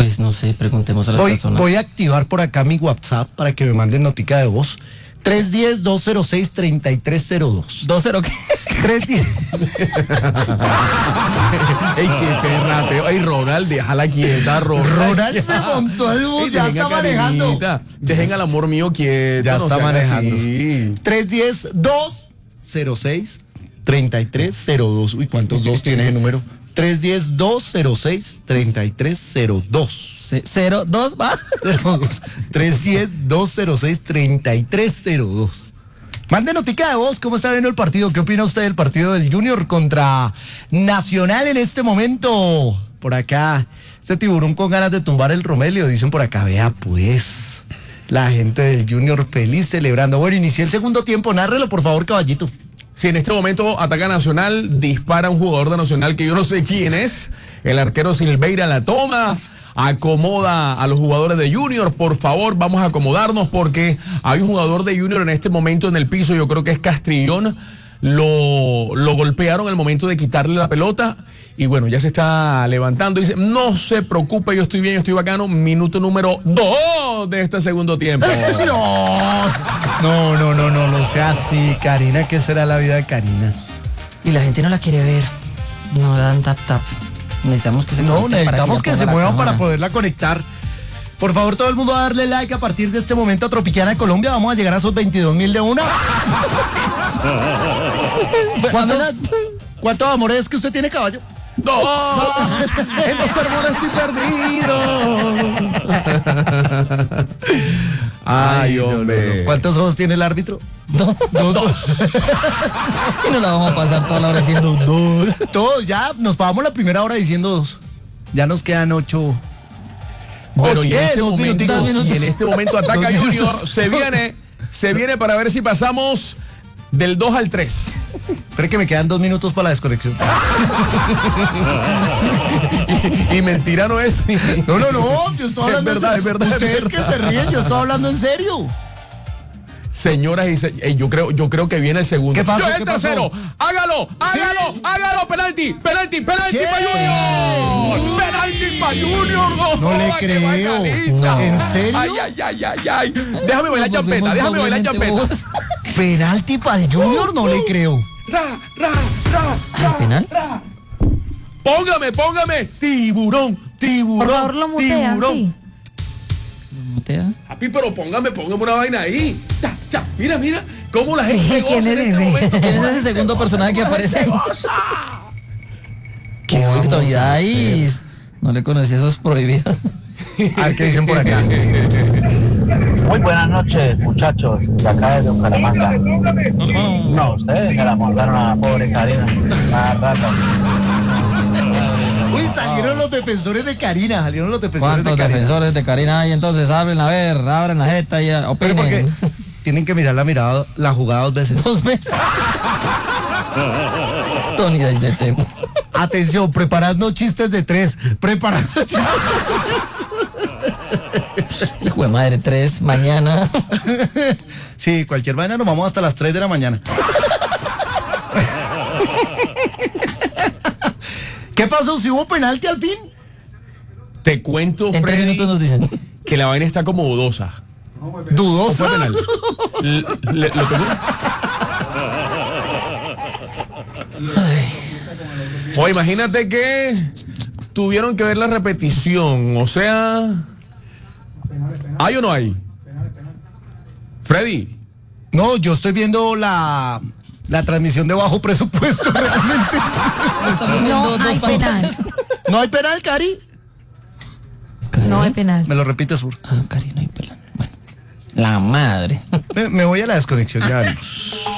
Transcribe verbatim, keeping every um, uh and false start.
Pues no sé, preguntemos a las voy, personas. Voy a activar por acá mi WhatsApp para que me manden notica de voz. tres uno cero, dos cero seis, tres tres cero dos. ¿Dos cero qué? tres diez. Ey, qué perrateo. Ey, Ronald, déjala quieta, Ronald. Ronald se montó el bus, ya está manejando. Dejen al amor mío quieto. Ya no está sean manejando. así. tres uno cero, dos cero seis, tres tres cero dos. Uy, ¿cuántos dos tiene ese número? tres uno cero, dos cero seis, tres tres cero dos. Cero, dos, va. tres uno cero, dos cero seis, tres tres cero dos. Mande notica de voz, ¿cómo está viendo el partido? ¿Qué opina usted del partido del Junior contra Nacional en este momento? Por acá, este tiburón con ganas de tumbar el Romelio, dicen por acá, vea pues, la gente del Junior feliz celebrando. Bueno, inicié el segundo tiempo, nárrelo por favor, caballito. Sí, en este momento ataca Nacional, dispara un jugador de Nacional que yo no sé quién es, el arquero Silveira la toma, acomoda a los jugadores de Junior. Por favor, vamos a acomodarnos porque hay un jugador de Junior en este momento en el piso, yo creo que es Castrillón, lo, lo golpearon al momento de quitarle la pelota y bueno, ya se está levantando, dice, no se preocupe, yo estoy bien, yo estoy bacano, minuto número dos de este segundo tiempo. No, no, no, no, no sea así, Karina, ¿qué será la vida de Karina? Y la gente no la quiere ver. No dan tap taps. Necesitamos que se No, conecten para necesitamos que, ella se ponga la muevan cámara. para poderla conectar. Por favor, todo el mundo a darle like a partir de este momento a Tropicana de Colombia. Vamos a llegar a esos veintidós mil de una. ¿Cuántos, ¿Cuántos amores es que usted tiene, caballo? ¡No! En los sermones estoy perdido. Ay, hombre. No, no, no. ¿Cuántos ojos tiene el árbitro? Dos. Dos, dos. Y no la vamos a pasar toda la hora haciendo dos. Todos, ya nos pagamos la primera hora diciendo dos. Ya nos quedan ocho. Bueno, y en, ¿Qué? este Dos momento, minuticos. y en este momento ataca Dos Junior. minutos. Se viene, se viene para ver si pasamos del dos al tres. Espera que me quedan dos minutos para la desconexión. y, y mentira no es. No, no, no, yo estoy hablando Es verdad, en serio. es verdad, es Ustedes verdad. que se ríen, yo estoy hablando en serio. Señoras y señores, yo creo, yo creo que viene el segundo. ¿Qué pasó? Yo, el ¿Qué tercero. pasó? Hágalo, hágalo, Sí. hágalo, penalti, penalti, penalti ¿Qué? para Junior. Penalti para Junior. No, No le joda, que creo. bacalita. No. ¿En serio? Ay, ay, ay, ay, ay. Déjame bailar Nos champeta, volvemos déjame bailar doblemente champeta. vos. Penalti para el Junior, no le creo. Ra, ra, ra, ¿El penal? ra. Póngame, póngame. Tiburón, tiburón. Por favor, lo mutean, tiburón. sí. ¿Mutea? Papi, pero póngame, póngame una vaina ahí. Ya, ya, mira, mira. Cómo la gente ¿Quién goza en es este ese? momento. ¿Quién es ese segundo personaje que aparece ahí? ¡Qué autoridad! No le conocí esos prohibidos. A ver qué dicen por acá. Muy buenas noches, muchachos, de acá de Bucaramanga. No, ustedes se la montaron a la pobre Karina. La rata. Uy, salieron los defensores de Karina, salieron los defensores de ¿Cuántos Karina. defensores de Karina hay? Entonces, abren a ver, abren la jeta y Pero opinen. porque tienen que mirar la mirada, la jugada dos veces. Dos veces. Tony de tema. Atención, preparando chistes de tres. Preparando chistes Hijo de madre, tres, mañana. Sí, cualquier vaina nos vamos hasta las tres de la mañana. ¿Qué pasó? ¿Si hubo penalti al fin? Te cuento, En tres Freddy, minutos nos dicen. que la vaina está como dudosa. ¿Dudoso? Fue penal. L- le- lo pegó. O imagínate que tuvieron que ver la repetición, o sea, ¿hay o no hay? Freddy, No, yo estoy viendo la, la transmisión de bajo presupuesto realmente. Estamos viendo No dos hay pantallas. penal. ¿No hay penal, Cari? Cari. No hay penal. Me lo repite, Sur. Ah, Cari, no hay penal. Bueno, la madre. Me, me voy a la desconexión, ya venimos.